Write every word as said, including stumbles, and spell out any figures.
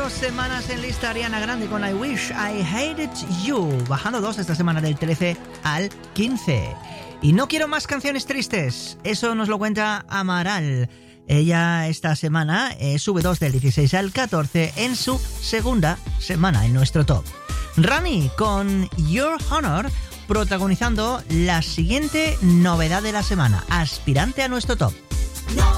Dos semanas en lista Ariana Grande con I Wish I Hated You, bajando dos esta semana del trece al quince. Y no quiero más canciones tristes, eso nos lo cuenta Amaral. Ella esta semana eh, sube dos del dieciséis al catorce en su segunda semana en nuestro top. Rami con Your Honor, protagonizando la siguiente novedad de la semana, aspirante a nuestro top. No.